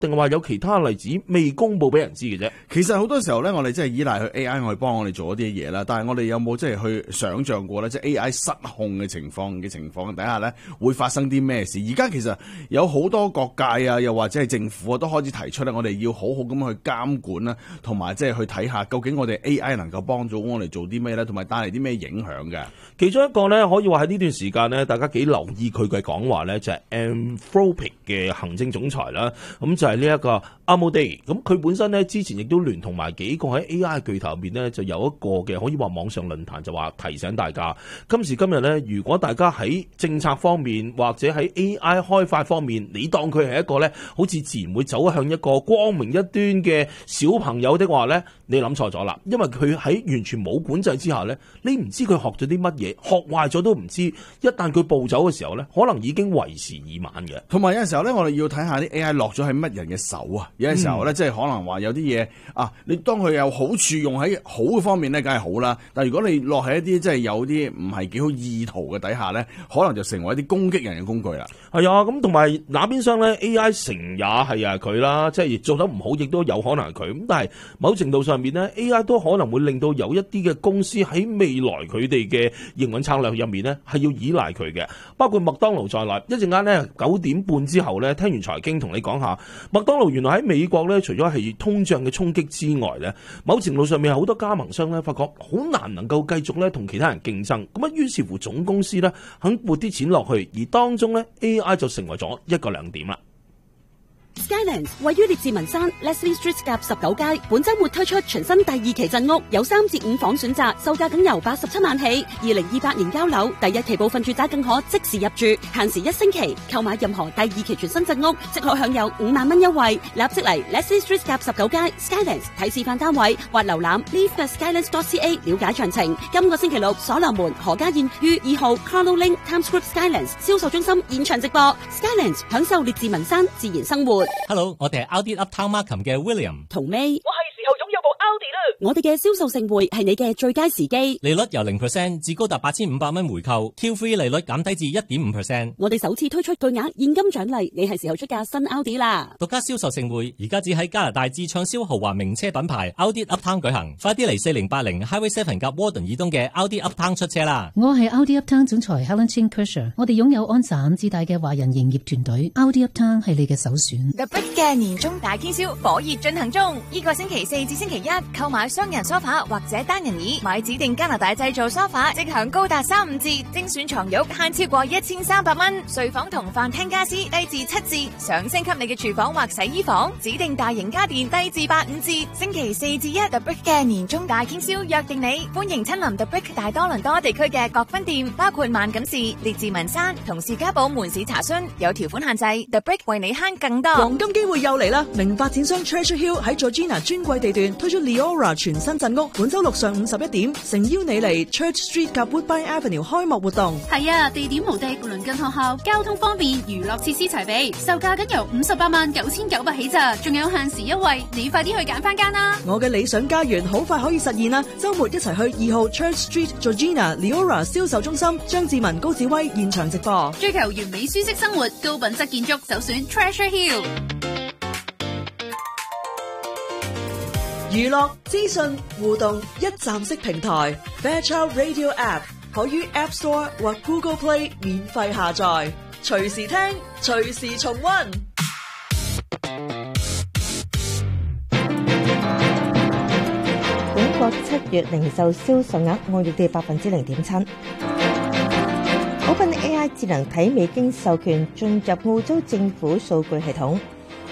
定係話有其他例子未公佈俾人知嘅啫？ 其實好多時候咧，我哋真係依賴去 AI 去幫我哋做一啲嘢啦。但係我哋有冇即係去想像過咧？即係 AI 失控嘅情況底下咧，會發生啲咩事？而家其實有好多各界啊，又或者係政府啊，都開始提出咧，我哋要好好咁去監管啦，同埋即係去睇下究竟我哋 AI 能夠幫助我哋做啲咩咧，同埋帶嚟啲咩影響嘅。 其中一個咧，可以話喺呢段時間咧，大家幾留意佢嘅講話咧，就係 Anthropic 嘅行政總裁啦。咁就係呢一個 Amodei。咁佢本身咧之前亦都聯同埋幾個喺 AI 巨頭入邊咧，就有一個嘅可以話網上論壇，就話提醒大家，今時今日咧，如果大家喺政策方面或者喺 AI 開發方面，你當佢係一個咧，好似自然會走向一個光明一端嘅小朋友的話咧，你諗錯咗啦。因為佢喺完全冇管制之下咧，你唔知佢學咗啲乜嘢，學壞咗都唔知。一旦佢暴走嘅時候咧，可能已經為時已晚嘅。 同埋有陣時候咧，我哋要睇下啲 AI 落咗喺乜人嘅手啊。有陣時候咧，即係可能話有啲嘢啊，你當佢有好處用喺好嘅方面咧，梗係好啦。但係如果你落喺一啲即係有啲唔係幾好意圖嘅底下咧，可能就成為一啲攻擊人嘅工具啦。 係啊，咁同埋那邊廂咧 AI 成也係佢啦，即係做得唔好，亦都有可能係佢。咁但係某程度上面咧 ，AI 都可能會令到有一啲嘅公司喺未來佢哋嘅營運策略入面咧，係要依賴佢嘅。包括麥當勞在內，一陣間咧9:30之後咧，聽完財經同你講下，麥當勞原來喺美國咧，除咗係通脹嘅衝擊之外咧，某程度上面好多加盟商咧，發覺好難能夠繼續咧同其他人競爭。咁啊，於是乎總公司咧肯撥啲錢落去，而當中咧 AI 就成為咗一個亮點啦。 Skylands 位於列治文山 Leslie Street 夾19街，本周末推出全新第2期鎮屋，有3至5房選擇，售價僅由87萬起。2028年交樓，第1期部分住宅更可即時入住，限時1星期。購買任何第2期全新鎮屋，即可享有5萬蚊優惠。立即嚟 Leslie Street 夾19街 Skylands 睇示範單位，或瀏覽 live.skylands.ca 了解詳情。今個星期六，所羅門何家燕於2號 Carlo Link Times Square Skylands 銷售中心現場直播。Skylands 享受列治文山自然生活。 Hello， 我哋係 Audi Uptown Markham 嘅 William 同尾，我係時候擁有部 Audi 啦！我哋嘅銷售盛會係你嘅最佳時機， 利率由 0% 至高達8500蚊回購 ，Q3 利率減低至 1.5%。 我哋首次推出巨額現金獎勵，你係時候出架新 Audi 啦！ 獨家銷售盛會而家只喺加拿大至暢銷豪華名車品牌 Audi Uptown 舉行，快啲嚟4080 Highway 7夾 Warden 以東嘅 Audi Uptown 出車啦！ 我係 Audi Uptown 總裁 Helen Chin Kersher， 我哋擁有安省至大嘅華人營業團隊 ，Audi Uptown 係你嘅首選。 The Brick 嘅年終大傾銷火熱進行中，呢個星期4至星期1購買雙人梳化或者單人椅，買指定加拿大製造梳化，即享高達3、5折，精選床褥慳超過1300蚊，睡房同飯廳家私低至7折，想升級你嘅廚房或洗衣房，指定大型家電低至8、5折。星期4至1 The Brick 嘅年終大傾銷約定你，歡迎親臨 The Brick 大多倫多地區嘅各分店，包括萬錦市、列治文山同士嘉堡門市查詢，有條款限制。The Brick 為你慳更多。 黃金機會又嚟啦！名發展商 Treasure Hill 喺 Georgina 專櫃地段推出 Leora 全新鎮屋，本周六上午11點，誠邀你嚟 Church Street 及 Woodbine Avenue 開幕活動。 係啊，地點無敵，鄰近學校，交通方便，娛樂設施齊備，售價僅由589900起咋，仲有限時優惠，你快啲去揀翻間啦！ 我嘅理想家園好快可以實現啦！周末一齊去2號 Church Street Georgina Leora 銷售中心，張志文、高志威現場直播。 追求完美舒適生活，高品質建築，首選 Treasure Hill。 娛樂資訊互動一站式平台 Fairchild Radio App 可於 App Store 或 Google Play 免費下載，隨時聽，隨時重溫。 本國7月零售銷售額按月跌 0.7%。OpenAI 智能體未經授權進入澳洲政府數據系統。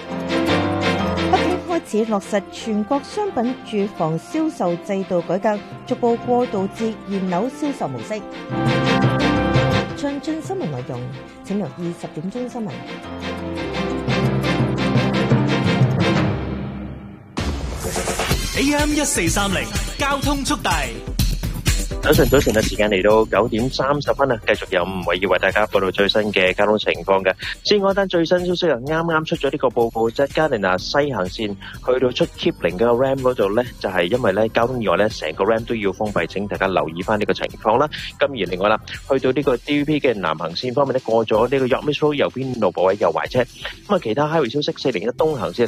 開始落實全國商品住房銷售制度改革，逐步過渡至現樓銷售模式。詳盡新聞內容，請留意10點鐘新聞。 AM 1430交通速遞。 早晨嘅時間嚟到9:30啊，繼續有吳偉耀為大家報道最新嘅交通情況嘅。先講單最新消息啊，啱啱出咗呢個報告，即係加連納西行線去到出 Kipling 嘅 Ram 嗰度咧，就係因為咧交通意外咧，成個 Ram 都要封閉，請大家留意翻呢個情況啦。咁而另外啦，去到呢個 DVP 嘅南行線方面咧，過咗呢個 York Minster Road 右邊路部位有壞車。咁啊，其他 Highway 消息，401東行線